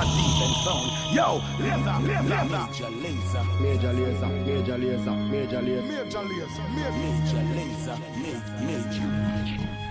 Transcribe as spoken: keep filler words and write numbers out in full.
Bad defense sound. Yo, laser, laser, Major laser, major laser, major laser, major laser, major laser, major laser, major.